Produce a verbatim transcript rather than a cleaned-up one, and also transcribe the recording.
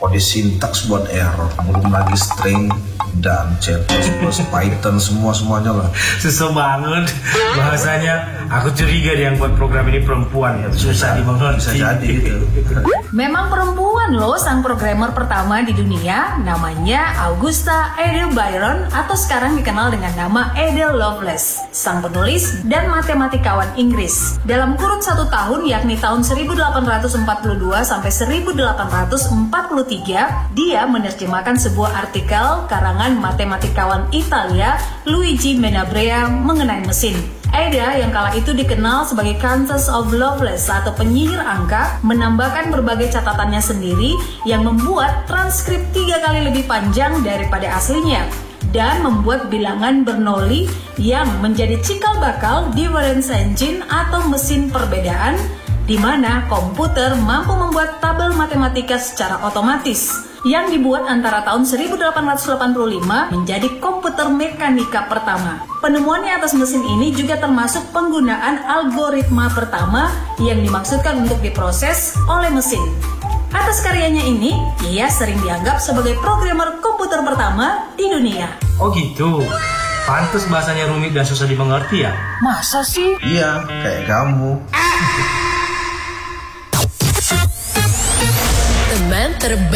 kode sintaks buat error, belum lagi string dan C plus plus, Python, semua-semuanya lah. Susah banget bahasanya. Aku curiga dia yang buat program ini perempuan ya, susah dimengerti. Bisa jadi gitu. Memang perempuan loh sang programmer pertama di dunia, namanya Augusta Ada Byron atau sekarang dikenal dengan nama Ada Lovelace, sang penulis dan matematikawan Inggris. Dalam kurun satu tahun yakni tahun seribu delapan ratus empat puluh dua sampai seribu delapan ratus empat puluh tiga, dia menerjemahkan sebuah artikel karangan matematikawan Italia Luigi Menabrea mengenai mesin. Ada yang kala itu dikenal sebagai Countess of Lovelace atau penyihir angka, menambahkan berbagai catatannya sendiri yang membuat transkrip tiga kali lebih panjang daripada aslinya dan membuat bilangan Bernoulli yang menjadi cikal bakal difference engine atau mesin perbedaan, di mana komputer mampu membuat tabel matematika secara otomatis yang dibuat antara tahun seribu delapan ratus delapan puluh lima menjadi komputer mekanika pertama. Penemuannya atas mesin ini juga termasuk penggunaan algoritma pertama yang dimaksudkan untuk diproses oleh mesin. Atas karyanya ini, ia sering dianggap sebagai programmer komputer pertama di dunia. Oh gitu. Pantes bahasanya rumit dan susah dimengerti ya? Masa sih? Iya, kayak kamu. Teman terbaik.